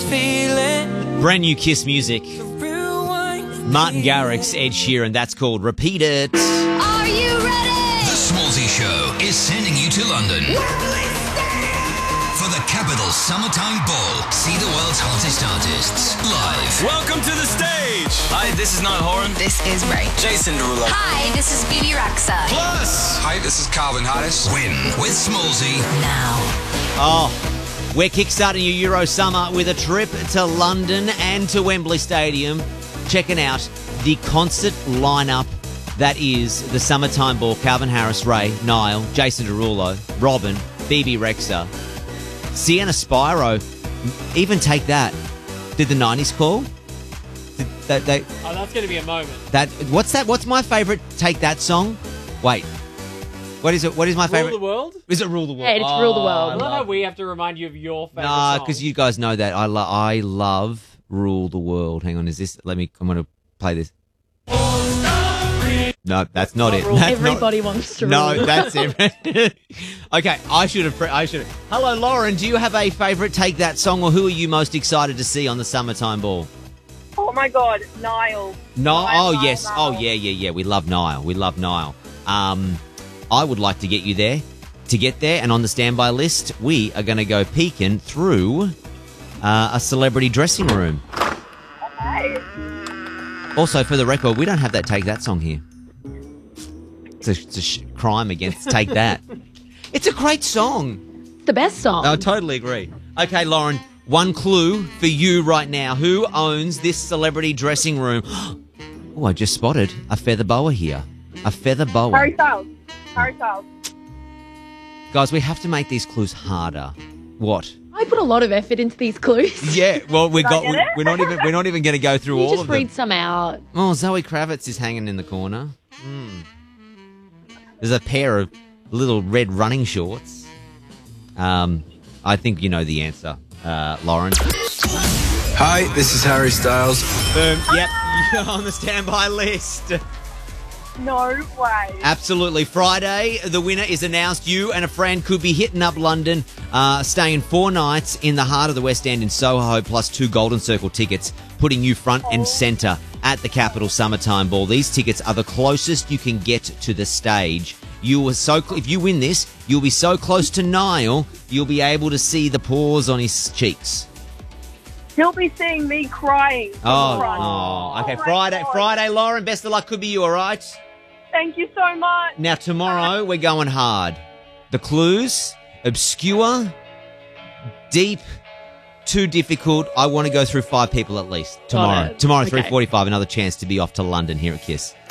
feeling. Brand new Kiss music. Martin Garrix, Ed Sheeran. That's called Repeat It. Are you ready? The Smallsy Show is sending you to London for the Capital Summertime Ball. See the world's hottest artists live. Welcome to the stage. Hi, this is Niall Horan. This is Ray. Jason Derulo. Hi, this is Bibi Rexa. Plus, Hi, this is Calvin Harris. Win with Smallsy. Now. Oh, we're kickstarting your Euro summer with a trip to London and to Wembley Stadium. Checking out the concert lineup that is the Summertime Ball. Calvin Harris, Ray, Niall, Jason Derulo, Robin, Bibi Rexa, Sienna Spyro. Even Take That. Did the 90s call? Oh, that's going to be a moment. What's that? What's my favourite Take That song? Wait. What is it? What is my favourite? Rule the World? Is it Rule the World? Yeah, it's Rule the World. I love how we have to remind you of your favourite Nah, song. because you guys know that. I love Rule the World. Hang on, is this? I'm going to play this. No, that's not it. That's Everybody wants to not, rule. No, that's it. Okay, I should have. Hello, Lauren. Do you have a favourite Take That song, or who are you most excited to see on the Summertime Ball? Oh my God, Niall. Niall. Oh Niall, yes. Niall. Oh yeah. We love Niall. I would like to get you there. To get there and on the standby list, we are going to go peeking through a celebrity dressing room. Okay. Also, for the record, we don't have that Take That song here. It's a crime against Take That. It's a great song. The best song. I totally agree. Okay, Lauren, one clue for you right now. Who owns this celebrity dressing room? Oh, I just spotted a feather boa here. A feather boa. Harry Styles. Harry Styles. Guys, we have to make these clues harder. What? I put a lot of effort into these clues. Yeah, well, we're not even going to go through You all just of them. read some out. Oh, Zoe Kravitz is hanging in the corner. There's a pair of little red running shorts. I think you know the answer, Lauren. Hi, this is Harry Styles. Boom. Yep, you're on the standby list. No way. Absolutely. Friday, the winner is announced. You and a friend could be hitting up London, staying 4 nights in the heart of the West End in Soho, plus 2 Golden Circle tickets, putting you front and centre at the Capital Summertime Ball. These tickets are the closest you can get to the stage. If you win this, you'll be so close to Niall, you'll be able to see the pores on his cheeks. He'll be seeing me crying. from the front. Okay. Oh my God. Friday, Lauren. Best of luck. Could be you. All right. Thank you so much. Now tomorrow we're going hard. The clues obscure, deep, too difficult. I want to go through 5 people at least tomorrow. it. Tomorrow, Okay. 3:45. Another chance to be off to London here at Kiss.